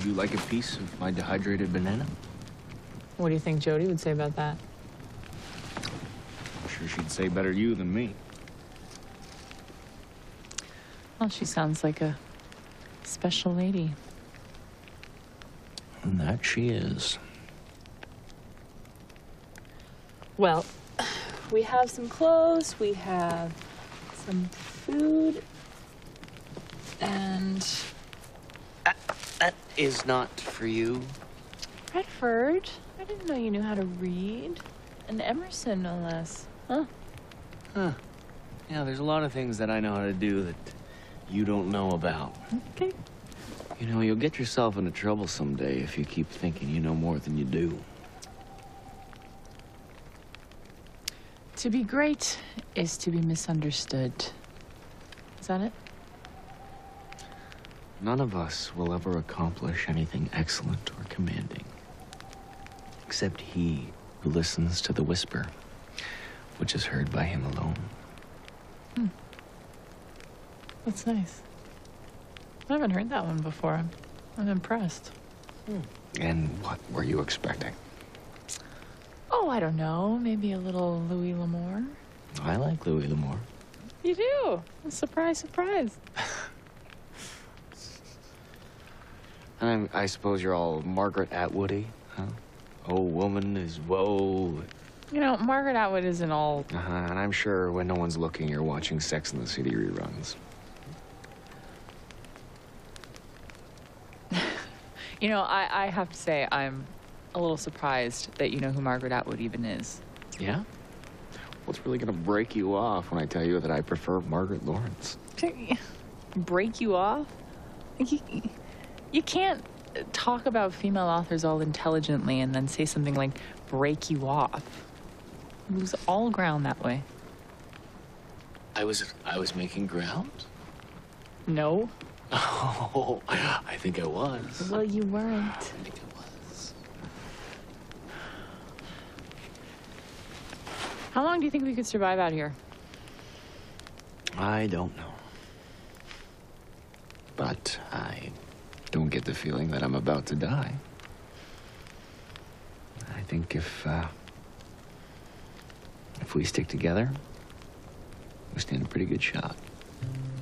Would you like a piece of my dehydrated banana? What do you think Jody would say about that? I'm sure she'd say better you than me. Well, she sounds like a special lady. And that she is. Well, we have some clothes, we have some food, and... That is not for you. Redford, I didn't know you knew how to read. And Emerson, no less. Huh? Huh. Yeah, there's a lot of things that I know how to do that you don't know about. Okay. You know, you'll get yourself into trouble someday if you keep thinking you know more than you do. To be great is to be misunderstood. Is that it? None of us will ever accomplish anything excellent or commanding, except he who listens to the whisper, which is heard by him alone. That's nice. I haven't heard that one before. I'm impressed. And what were you expecting? Oh, I don't know. Maybe a little Louis L'Amour. I like Louis L'Amour. You do? Surprise, surprise. And I suppose you're all Margaret Atwoody, huh? Oh, woman is woe. You know, Margaret Atwood isn't all... And I'm sure when no one's looking, you're watching Sex and the City reruns. You know, I have to say, I'm a little surprised that you know who Margaret Atwood even is. Yeah? What's really gonna break you off when I tell you that I prefer Margaret Lawrence? Break you off? You can't talk about female authors all intelligently and then say something like break you off. You lose all ground that way. I was making ground? No. Oh, I think I was. Well, you weren't. I think I was. How long do you think we could survive out here? I don't know. But I don't get the feeling that I'm about to die. I think if we stick together, we stand a pretty good shot.